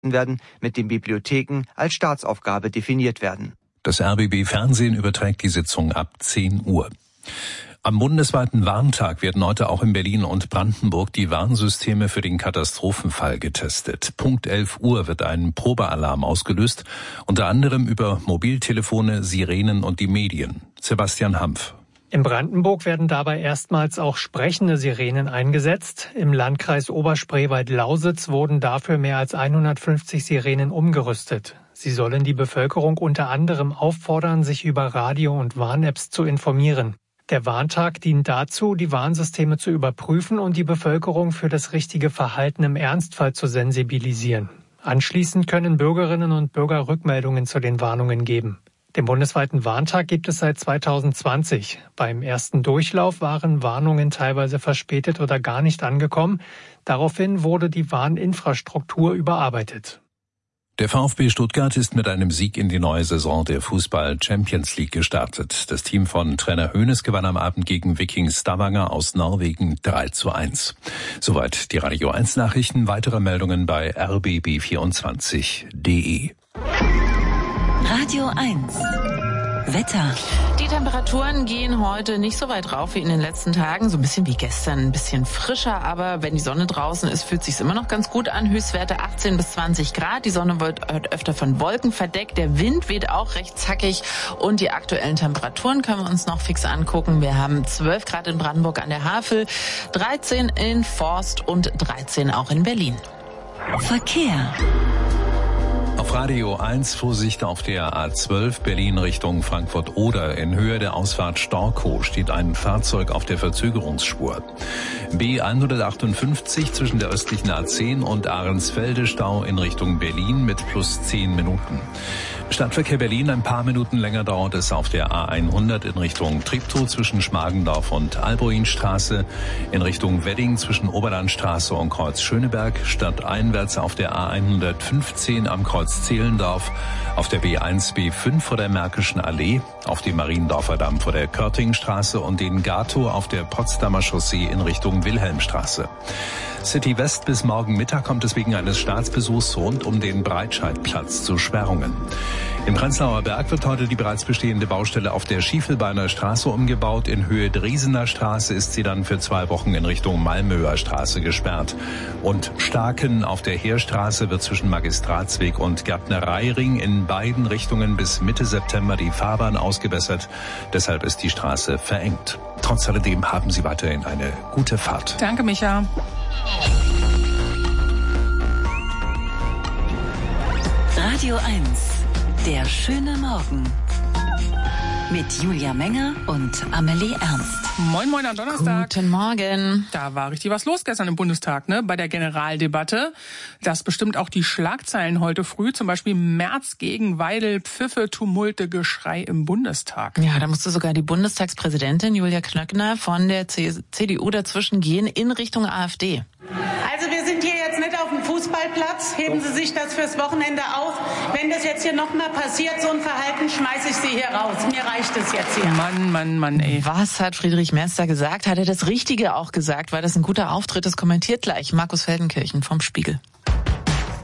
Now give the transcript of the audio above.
werden, mit den Bibliotheken als Staatsaufgabe definiert werden. Das RBB-Fernsehen überträgt die Sitzung ab 10 Uhr. Am bundesweiten Warntag werden heute auch in Berlin und Brandenburg die Warnsysteme für den Katastrophenfall getestet. Punkt 11 Uhr wird ein Probealarm ausgelöst, unter anderem über Mobiltelefone, Sirenen und die Medien. Sebastian Hampf. In Brandenburg werden dabei erstmals auch sprechende Sirenen eingesetzt. Im Landkreis Oberspreewald-Lausitz wurden dafür mehr als 150 Sirenen umgerüstet. Sie sollen die Bevölkerung unter anderem auffordern, sich über Radio- und Warn-Apps zu informieren. Der Warntag dient dazu, die Warnsysteme zu überprüfen und die Bevölkerung für das richtige Verhalten im Ernstfall zu sensibilisieren. Anschließend können Bürgerinnen und Bürger Rückmeldungen zu den Warnungen geben. Den bundesweiten Warntag gibt es seit 2020. Beim ersten Durchlauf waren Warnungen teilweise verspätet oder gar nicht angekommen. Daraufhin wurde die Warninfrastruktur überarbeitet. Der VfB Stuttgart ist mit einem Sieg in die neue Saison der Fußball-Champions League gestartet. Das Team von Trainer Hoeneß gewann am Abend gegen Viking Stavanger aus Norwegen 3:1. Soweit die Radio 1 Nachrichten. Weitere Meldungen bei rbb24.de. Radio 1 Wetter. Die Temperaturen gehen heute nicht so weit rauf wie in den letzten Tagen. So ein bisschen wie gestern, ein bisschen frischer. Aber wenn die Sonne draußen ist, fühlt es sich immer noch ganz gut an. Höchstwerte 18 bis 20 Grad. Die Sonne wird öfter von Wolken verdeckt. Der Wind weht auch recht zackig. Und die aktuellen Temperaturen können wir uns noch fix angucken. Wir haben 12 Grad in Brandenburg an der Havel, 13 in Forst und 13 auch in Berlin. Verkehr. Auf Radio 1 Vorsicht auf der A12 Berlin Richtung Frankfurt-Oder. In Höhe der Ausfahrt Storkow steht ein Fahrzeug auf der Verzögerungsspur. B158 zwischen der östlichen A10 und Ahrensfelde Stau in Richtung Berlin mit plus 10 Minuten. Stadtverkehr Berlin, ein paar Minuten länger dauert es auf der A100 in Richtung Treptow zwischen Schmargendorf und Alboinstraße, in Richtung Wedding zwischen Oberlandstraße und Kreuz Schöneberg, stadteinwärts auf der A115 am Kreuz Zehlendorf, auf der B1, B5 vor der Märkischen Allee, auf dem Mariendorfer Damm vor der Körtingstraße und den Gatow auf der Potsdamer Chaussee in Richtung Wilhelmstraße. City West bis morgen Mittag kommt es wegen eines Staatsbesuchs rund um den Breitscheidplatz zu Sperrungen. Im Prenzlauer Berg wird heute die bereits bestehende Baustelle auf der Schiefelbeiner Straße umgebaut. In Höhe Driesener Straße ist sie dann für 2 Wochen in Richtung Malmöer Straße gesperrt. Und Starken auf der Heerstraße wird zwischen Magistratsweg und Gärtnereiring in beiden Richtungen bis Mitte September die Fahrbahn ausgebessert. Deshalb ist die Straße verengt. Trotz alledem haben Sie weiterhin eine gute Fahrt. Danke, Micha. Radio 1, der schöne Morgen. Mit Julia Menger und Amelie Ernst. Moin, moin am Donnerstag. Guten Morgen. Da war richtig was los gestern im Bundestag, ne? Bei der Generaldebatte. Das bestimmt auch die Schlagzeilen heute früh. Zum Beispiel Merz gegen Weidel, Pfiffe, Tumulte, Geschrei im Bundestag. Ja, da musste sogar die Bundestagspräsidentin Julia Klöckner von der CDU dazwischen gehen in Richtung AfD. Also wir sind hier jetzt nicht auf dem Fußballplatz. Heben Sie sich das fürs Wochenende auf. Wenn das jetzt hier nochmal passiert, so ein Verhalten, schmeiße ich Sie hier raus. Mir reicht es jetzt hier. Mann, ey. Was hat Friedrich Merz da gesagt? Hat er das Richtige auch gesagt? War das ein guter Auftritt? Das kommentiert gleich Markus Feldenkirchen vom Spiegel.